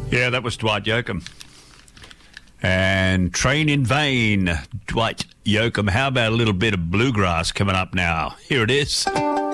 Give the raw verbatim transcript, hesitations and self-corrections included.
Yeah, that was Dwight Yoakam. And Train in Vain, Dwight Yoakam. How about a little bit of bluegrass coming up now? Here it is.